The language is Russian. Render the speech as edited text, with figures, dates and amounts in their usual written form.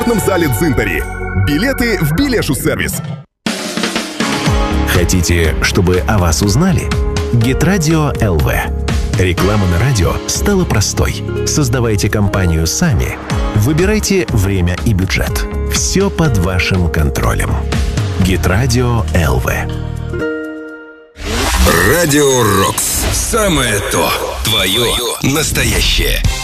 В зале Дзинтари. Билеты в Билешу-сервис. Хотите, чтобы о вас узнали? Гитрадио ЛВ. Реклама на радио стала простой. Создавайте компанию сами. Выбирайте время и бюджет. Все под вашим контролем. Гитрадио ЛВ. Радио Рокс. Самое то. Твое настоящее.